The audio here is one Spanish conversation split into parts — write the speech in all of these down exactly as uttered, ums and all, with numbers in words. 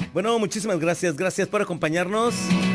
Bueno, muchísimas gracias, gracias por acompañarnos.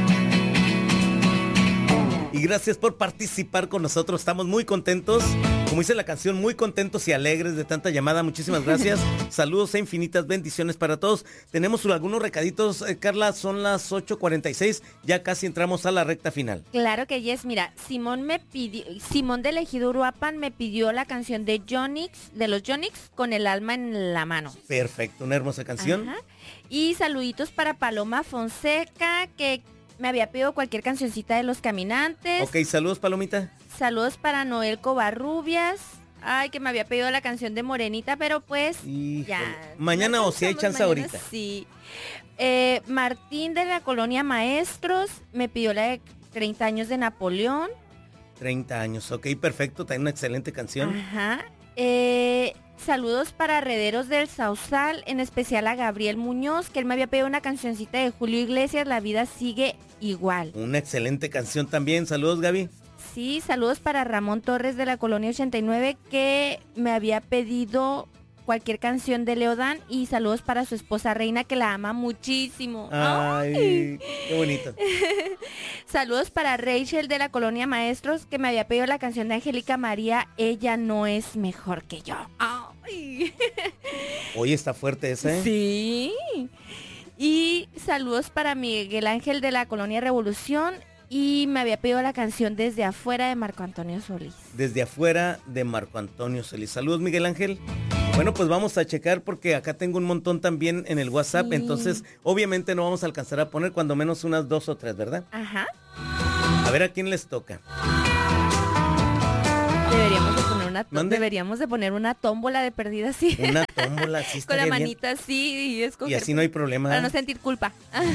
Y gracias por participar con nosotros, estamos muy contentos. Como dice la canción, muy contentos y alegres de tanta llamada. Muchísimas gracias. Saludos e infinitas bendiciones para todos. Tenemos algunos recaditos, eh, Carla, son las ocho cuarenta y seis, ya casi entramos a la recta final. Claro que yes, mira, Simón me pidió, Simón de Ejido Uruapan me pidió la canción de Yonix, de los Yonix, con el alma en la mano. Perfecto, una hermosa canción. Ajá. Y saluditos para Paloma Fonseca, que me había pedido cualquier cancioncita de Los Caminantes. Ok, saludos, Palomita. Saludos para Noel Covarrubias. Ay, que me había pedido la canción de Morenita, pero pues Híjole. ya. Mañana o si hay chance ahorita. Sí. Eh, Martín de la Colonia Maestros me pidió la de treinta años de Napoleón. treinta años, ok, perfecto, también una excelente canción. Ajá. Eh, saludos para Herederos del Sausal, en especial a Gabriel Muñoz, que él me había pedido una cancioncita de Julio Iglesias, La vida sigue igual. Una excelente canción también, saludos, Gaby. Sí, saludos para Ramón Torres de la Colonia ochenta y nueve, que me había pedido cualquier canción de Leodán, y saludos para su esposa Reina, que la ama muchísimo. Ay, Ay. Qué bonito. Saludos para Rachel de la Colonia Maestros, que me había pedido la canción de Angélica María, Ella no es mejor que yo. Ay. Oye, está fuerte esa, ¿eh? Sí. Y saludos para Miguel Ángel de la Colonia Revolución, y me había pedido la canción Desde afuera de Marco Antonio Solís. Desde afuera de Marco Antonio Solís. Saludos, Miguel Ángel. Bueno, pues vamos a checar porque acá tengo un montón también en el WhatsApp, sí. Entonces obviamente no vamos a alcanzar a poner, cuando menos unas dos o tres, ¿verdad? Ajá. A ver a quién les toca. Deberíamos de poner una ¿Mande? deberíamos de poner una tómbola de perdida así. Una tómbola así. Con la manita bien. Así y escoger. Y así no hay problema. Para no sentir culpa.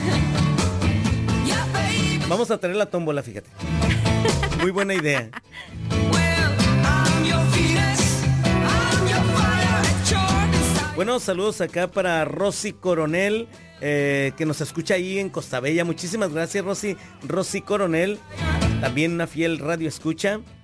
Vamos a traer la tómbola, fíjate. Muy buena idea. Bueno, saludos acá para Rosy Coronel, eh, que nos escucha ahí en Costa Bella. Muchísimas gracias, Rosy. Rosy Coronel, también una fiel radio escucha.